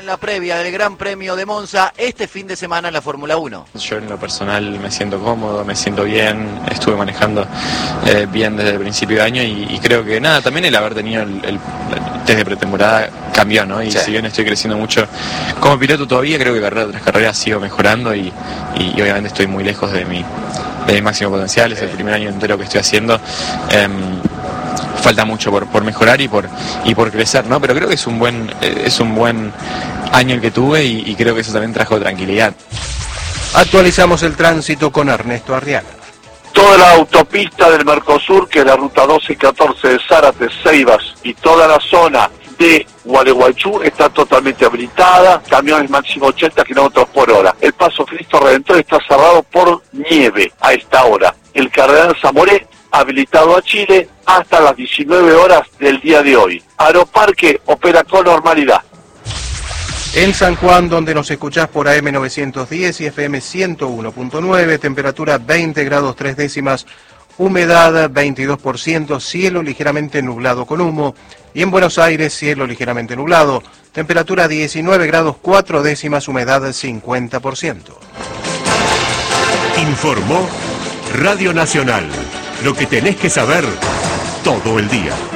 En la previa del Gran Premio de Monza, este fin de semana en la Fórmula 1. Yo en lo personal me siento cómodo, me siento bien, estuve manejando bien desde el principio de año y creo que nada, también el haber tenido el test de pretemporada cambió, ¿no? Y sí, si bien estoy creciendo mucho como piloto todavía, creo que carrera tras carrera sigo mejorando y obviamente estoy muy lejos de mi máximo potencial, es el primer año entero que estoy haciendo. Falta mucho por mejorar y por crecer, ¿no? Pero creo que es un buen año el que tuve y creo que eso también trajo tranquilidad. Actualizamos el tránsito con Ernesto Arriaga. Toda la autopista del Mercosur, que es la ruta 12 y 14 de Zárate, Ceibas y toda la zona de Gualeguaychú está totalmente habilitada, camiones máximo 80 km por hora. El paso Cristo Redentor está cerrado por nieve a esta hora. El Cardenal Zamoré habilitado a Chile hasta las 19 horas del día de hoy. Aeroparque opera con normalidad. En San Juan, donde nos escuchás por AM 910 y FM 101.9, temperatura 20 grados 3 décimas, humedad 22%, cielo ligeramente nublado con humo. Y en Buenos Aires, cielo ligeramente nublado, temperatura 19 grados 4 décimas, humedad 50%. Informó Radio Nacional. Lo que tenés que saber todo el día.